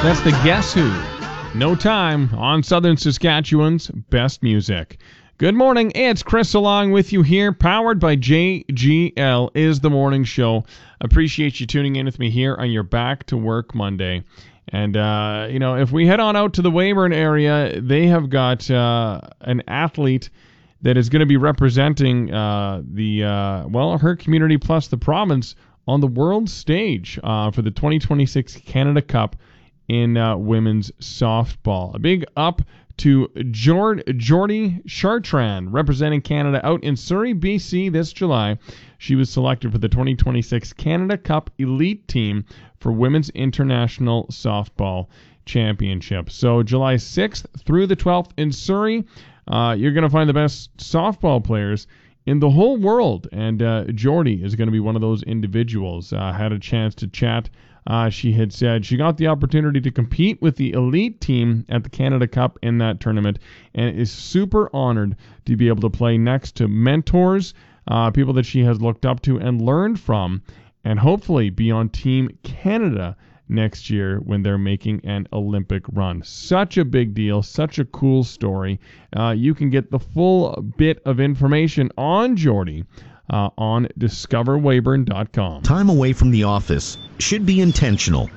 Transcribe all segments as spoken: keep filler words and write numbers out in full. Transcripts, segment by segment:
That's the Guess Who. No Time on Southern Saskatchewan's best music. Good morning, it's Chris along with you here, powered by J G L is the morning show. Appreciate you tuning in with me here on your Back to Work Monday. And, uh, you know, if we head on out to the Weyburn area, they have got uh, an athlete that is going to be representing uh, the, uh, well, her community plus the province on the world stage uh, for the twenty twenty-six Canada Cup in uh, women's softball. A big up to Jord- Jordy Chartrand, representing Canada out in Surrey, B C this July. She was selected for the twenty twenty-six Canada Cup Elite Team for Women's International Softball Championship. So July sixth through the twelfth in Surrey, uh, you're going to find the best softball players in the whole world. And uh, Jordy is going to be one of those individuals. Uh, had a chance to chat. Uh, she had said she got the opportunity to compete with the elite team at the Canada Cup in that tournament and is super honored to be able to play next to mentors, uh, people that she has looked up to and learned from, and hopefully be on Team Canada next year when they're making an Olympic run. Such a big deal, such a cool story. Uh, you can get the full bit of information on Jordy Uh, on discover weyburn dot com. Time away from the office should be intentional.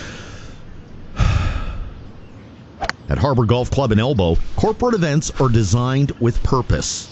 At Harbor Golf Club in Elbow, corporate events are designed with purpose.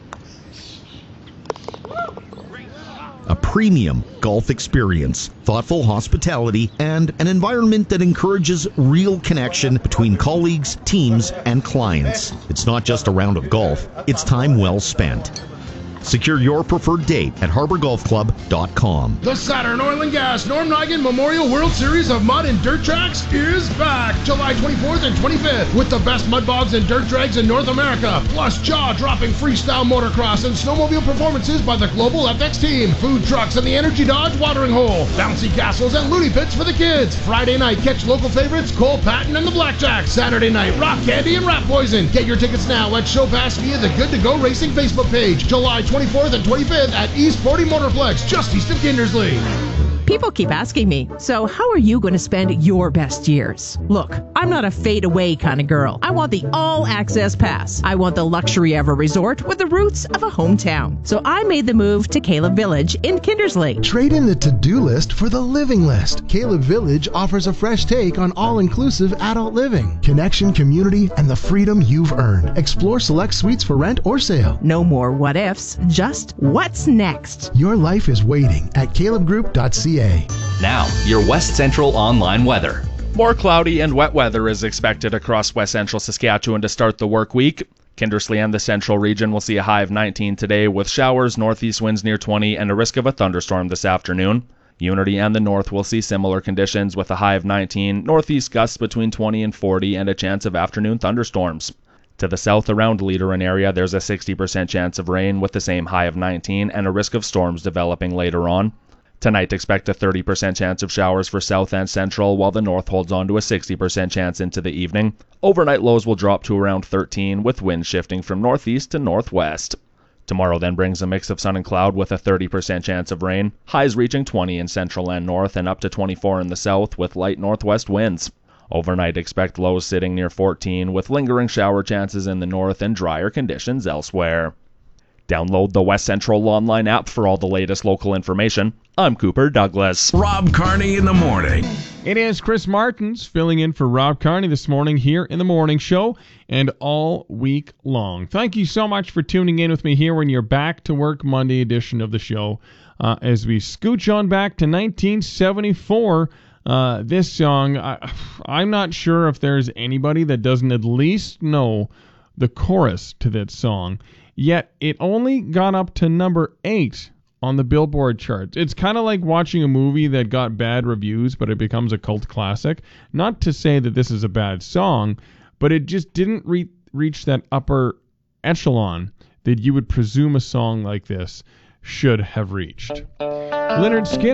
A premium golf experience, thoughtful hospitality, and an environment that encourages real connection between colleagues, teams, and clients. It's not just a round of golf, it's time well spent. Secure your preferred date at harbor golf club dot com. The Saturn Oil and Gas Norm Nigan Memorial World Series of Mud and Dirt Tracks is back July twenty-fourth and twenty-fifth with the best mud bogs and dirt drags in North America, plus jaw-dropping freestyle motocross and snowmobile performances by the Global F X team, food trucks and the Energy Dodge watering hole, bouncy castles and loony pits for the kids. Friday night, catch local favorites Cole Patton and the Blackjacks. Saturday night, Rock Candy and Rat Poison. Get your tickets now at Show Pass via the Good to Go Racing Facebook page. July twenty-fourth and twenty-fifth at East forty Motorplex, just east of Kindersley. People keep asking me, so how are you going to spend your best years? Look, I'm not a fade-away kind of girl. I want the all-access pass. I want the luxury of a resort with the roots of a hometown. So I made the move to Caleb Village in Kindersley. Trade in the to-do list for the living list. Caleb Village offers a fresh take on all-inclusive adult living, connection, community, and the freedom you've earned. Explore select suites for rent or sale. No more what-ifs, just what's next. Your life is waiting at caleb group dot c a. Now, your West Central online weather. More cloudy and wet weather is expected across West Central Saskatchewan to start the work week. Kindersley and the Central region will see a high of nineteen today with showers, northeast winds near twenty, and a risk of a thunderstorm this afternoon. Unity and the North will see similar conditions with a high of nineteen, northeast gusts between twenty and forty, and a chance of afternoon thunderstorms. To the south around Leader and area, there's a sixty percent chance of rain with the same high of nineteen and a risk of storms developing later on. Tonight, expect a thirty percent chance of showers for south and central, while the north holds on to a sixty percent chance into the evening. Overnight lows will drop to around thirteen, with winds shifting from northeast to northwest. Tomorrow then brings a mix of sun and cloud with a thirty percent chance of rain, highs reaching twenty in central and north and up to twenty-four in the south with light northwest winds. Overnight, expect lows sitting near fourteen, with lingering shower chances in the north and drier conditions elsewhere. Download the West Central online app for all the latest local information. I'm Cooper Douglas. Rob Carney in the morning. It is Chris Martins filling in for Rob Carney this morning here in the morning show and all week long. Thank you so much for tuning in with me here when you're Back to Work Monday edition of the show. Uh, as we scooch on back to nineteen seventy-four, uh, this song, I, I'm not sure if there's anybody that doesn't at least know the chorus to that song. Yet it only got up to number eight on the Billboard charts. It's kind of like watching a movie that got bad reviews, but it becomes a cult classic. Not to say that this is a bad song, but it just didn't re- reach that upper echelon that you would presume a song like this should have reached. Lynyrd Skynyrd